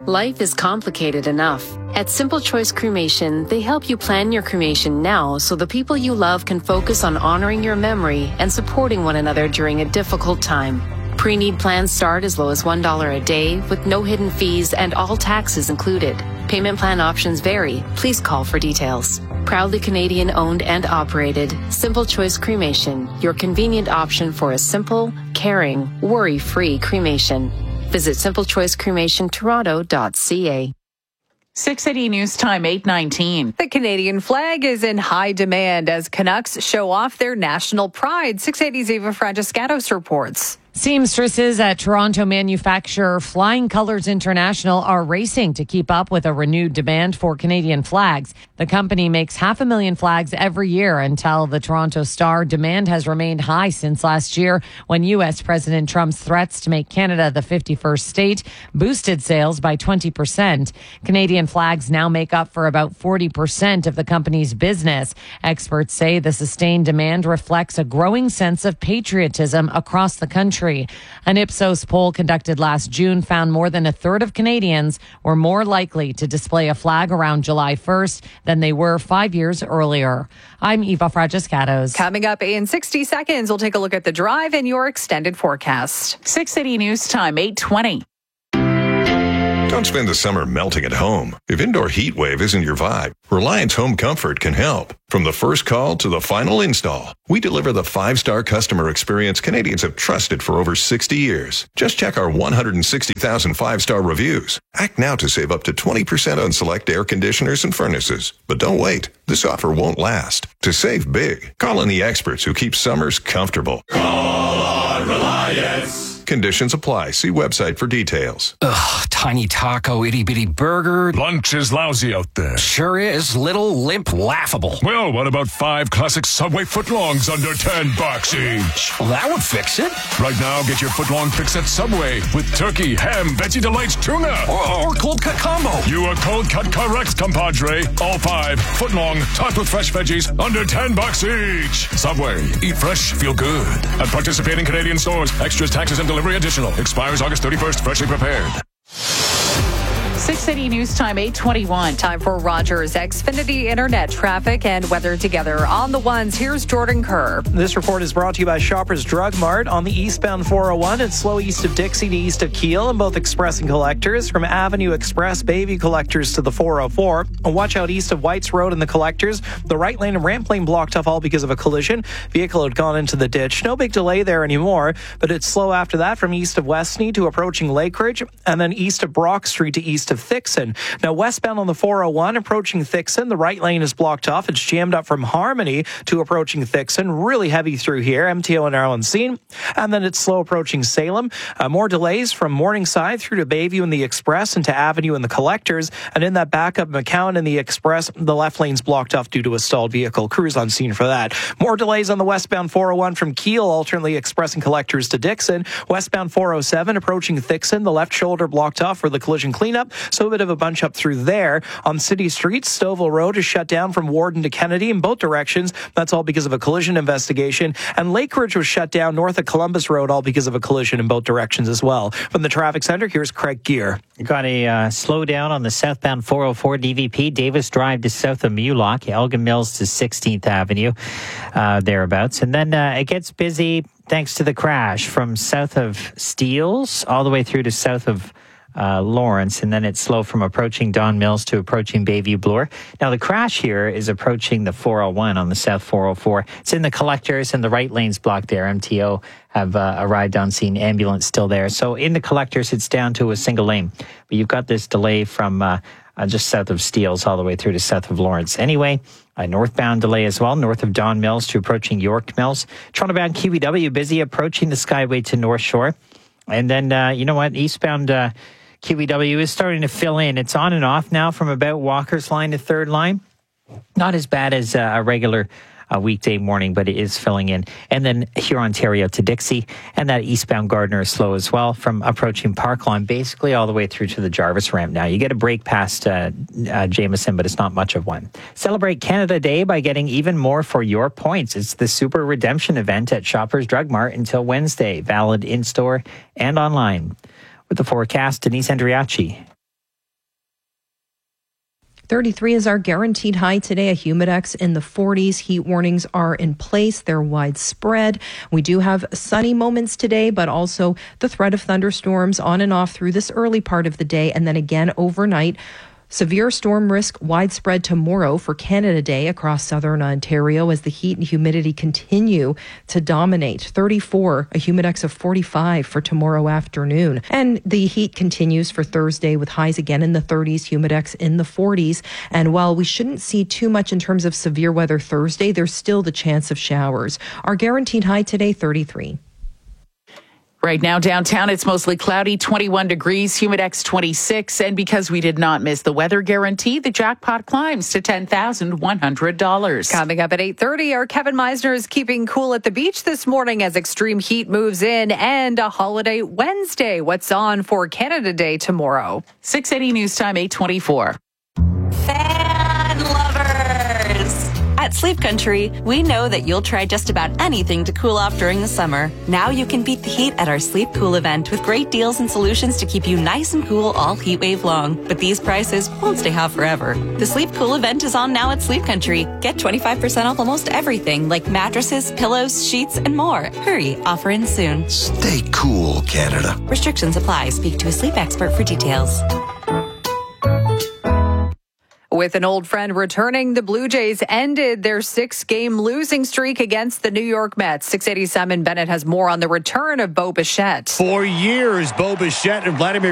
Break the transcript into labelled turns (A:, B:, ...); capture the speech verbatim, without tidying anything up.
A: Life is complicated enough. At Simple Choice Cremation, they help you plan your cremation now so the people you love can focus on honoring your memory and supporting one another during a difficult time. Pre-need plans start as low as one dollar a day with no hidden fees and all taxes included. Payment plan options vary. Please call for details. Proudly Canadian owned and operated, Simple Choice Cremation, your convenient option for a simple, caring, worry-free cremation. Visit simple choice cremation toronto dot c a.
B: six eighty News Time, eight nineteen.
C: The Canadian flag is in high demand as Canucks show off their national pride. six eighty's Eva Francescatos reports.
D: Seamstresses at Toronto manufacturer Flying Colours International are racing to keep up with a renewed demand for Canadian flags. The company makes half a million flags every year and tell the Toronto Star demand has remained high since last year when U S President Trump's threats to make Canada the fifty-first state boosted sales by twenty percent. Canadian flags now make up for about forty percent of the company's business. Experts say the sustained demand reflects a growing sense of patriotism across the country. An Ipsos poll conducted last June found more than a third of Canadians were more likely to display a flag around July first than they were five years earlier. I'm Eva Francescatos.
C: Coming up in sixty seconds, we'll take a look at the drive and your extended forecast.
B: six eighty News Time, eight twenty.
E: Don't spend the summer melting at home. If indoor heat wave isn't your vibe, Reliance Home Comfort can help. From the first call to the final install, we deliver the five-star customer experience Canadians have trusted for over sixty years. Just check our one hundred sixty thousand five-star reviews. Act now to save up to twenty percent on select air conditioners and furnaces. But don't wait. This offer won't last. To save big, call in the experts who keep summers comfortable.
F: Call on Reliance.
E: Conditions apply. See website for details.
G: Ugh, tiny taco, itty bitty burger.
F: Lunch is lousy out there.
G: Sure is. Little, limp, laughable.
F: Well, what about five classic Subway footlongs under ten bucks each?
G: Well, that would fix it.
F: Right now, get your footlong fix at Subway with turkey, ham, Veggie Delights, tuna.
G: Or, or cold cut combo.
F: You are cold cut correct, compadre. All five footlong, topped with fresh veggies, under ten bucks each. Subway. Eat fresh, feel good. At participating Canadian stores, extras, taxes, and delivery additional. Expires August thirty-first. Freshly prepared.
B: six eighty News Time, eight twenty-one.
C: Time for Rogers Xfinity Internet traffic and weather together. On the ones, here's Jordan Kerr.
H: This report is brought to you by Shoppers Drug Mart. On the eastbound four oh one, it's slow east of Dixie to east of Kiel, and both express and collectors. From Avenue Express, Bayview collectors to the four oh four. And watch out east of Whites Road and the collectors. The right lane and ramp lane blocked off all because of a collision. Vehicle had gone into the ditch. No big delay there anymore, but it's slow after that from east of Westney to approaching Lakeridge, and then east of Brock Street to east of Thixon. Now, westbound on the four oh one, approaching Thixon, the right lane is blocked off. It's jammed up from Harmony to approaching Thixon. Really heavy through here. M T O and Arlen Scene. And then it's slow approaching Salem. Uh, more delays from Morningside through to Bayview and the Express and to Avenue and the Collectors. And in that backup, McCowan and the Express, the left lane's blocked off due to a stalled vehicle. Crews on scene for that. More delays on the westbound four oh one from Kiel, alternately Express and Collectors to Dixon. Westbound four oh seven, approaching Thixon, the left shoulder blocked off for the collision cleanup. So a bit of a bunch up through there. On City Street, Stouffville Road is shut down from Warden to Kennedy in both directions. That's all because of a collision investigation. And Lakeridge was shut down north of Columbus Road, all because of a collision in both directions as well. From the traffic center, here's Craig Gear.
I: Got a uh, slowdown on the southbound four oh four D V P, Davis Drive to south of Mulock, Elgin Mills to sixteenth Avenue, uh, thereabouts. And then uh, it gets busy thanks to the crash from south of Steeles all the way through to south of Uh, Lawrence, and then it's slow from approaching Don Mills to approaching Bayview Bloor. Now, the crash here is approaching the four oh one on the south four oh four. It's in the collectors and the right lane's blocked there. M T O have uh, arrived on scene. Ambulance still there. So in the collectors, it's down to a single lane. But you've got this delay from uh, uh, just south of Steeles all the way through to south of Lawrence. Anyway, a northbound delay as well, north of Don Mills to approaching York Mills. Toronto-bound Q V W busy approaching the Skyway to North Shore. And then, uh, you know what, eastbound Uh, Q V W is starting to fill in. It's on and off now from about Walker's line to third line. Not as bad as uh, a regular uh, weekday morning, but it is filling in. And then here, Ontario to Dixie, and that eastbound Gardner is slow as well from approaching Parkline, basically all the way through to the Jarvis ramp now. You get a break past uh, uh, Jameson, but it's not much of one. Celebrate Canada Day by getting even more for your points. It's the Super Redemption event at Shoppers Drug Mart until Wednesday, valid in-store and online. With the forecast, Denise Andriachi.
J: thirty-three is our guaranteed high today, a humidex in the forties. Heat warnings are in place. They're widespread. We do have sunny moments today, but also the threat of thunderstorms on and off through this early part of the day. And then again overnight, severe storm risk widespread tomorrow for Canada Day across southern Ontario as the heat and humidity continue to dominate. thirty-four, a humidex of forty-five for tomorrow afternoon. And the heat continues for Thursday with highs again in the thirties, humidex in the forties. And while we shouldn't see too much in terms of severe weather Thursday, there's still the chance of showers. Our guaranteed high today, thirty-three.
B: Right now downtown, it's mostly cloudy, twenty-one degrees, humidex twenty-six. And because we did not miss the weather guarantee, the jackpot climbs to ten thousand one hundred dollars.
C: Coming up at eight thirty, our Kevin Meisner is keeping cool at the beach this morning as extreme heat moves in, and a holiday Wednesday. What's on for Canada Day tomorrow?
B: six eighty News Time, eight twenty-four.
K: Fan lovers! At Sleep Country, we know that you'll try just about anything to cool off during the summer. Now you can beat the heat at our Sleep Cool event with great deals and solutions to keep you nice and cool all heat wave long. But these prices won't stay hot forever. The Sleep Cool event is on now at Sleep Country. Get twenty-five percent off almost everything like mattresses, pillows, sheets, and more. Hurry, offer ends soon.
L: Stay cool, Canada.
K: Restrictions apply. Speak to a sleep expert for details.
C: With an old friend returning, the Blue Jays ended their six-game losing streak against the New York Mets. six eighty Simon Bennett has more on the return of Bo Bichette.
M: For years, Bo Bichette and Vladimir